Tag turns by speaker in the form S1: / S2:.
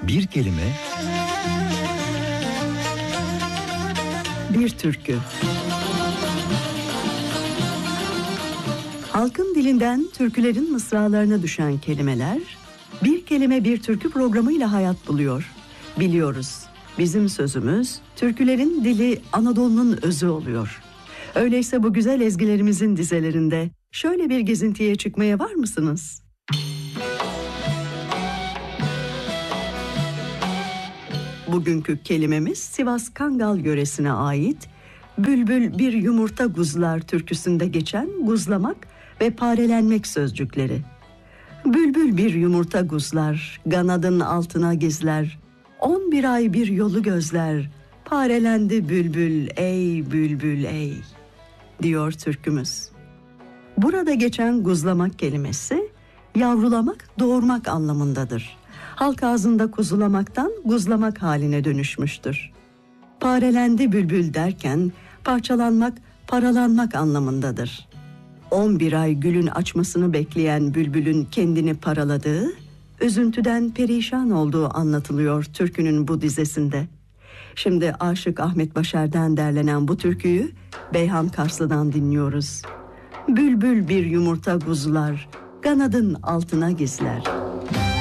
S1: Bir kelime,
S2: bir türkü. Halkın dilinden türkülerin mısralarına düşen kelimeler, Bir Kelime Bir Türkü programıyla hayat buluyor. Biliyoruz, bizim sözümüz, türkülerin dili Anadolu'nun özü oluyor. Öyleyse bu güzel ezgilerimizin dizelerinde şöyle bir gezintiye çıkmaya var mısınız? Bugünkü kelimemiz Sivas Kangal yöresine ait Bülbül bir yumurta guzlar türküsünde geçen guzlamak ve parelenmek sözcükleri. Bülbül bir yumurta guzlar, ganadın altına gizler, 11 ay bir yolu gözler, parelendi bülbül ey bülbül ey, diyor türkümüz. Burada geçen guzlamak kelimesi, yavrulamak, doğurmak anlamındadır. Halk ağzında kuzulamaktan guzlamak haline dönüşmüştür. Parelendi bülbül derken parçalanmak, paralanmak anlamındadır. 11 ay gülün açmasını bekleyen bülbülün kendini paraladığı, üzüntüden perişan olduğu anlatılıyor türkünün bu dizesinde. Şimdi Aşık Ahmet Başer'den derlenen bu türküyü Beyhan Karslı'dan dinliyoruz. Bülbül bir yumurta guzlar, ganadın altına gizler.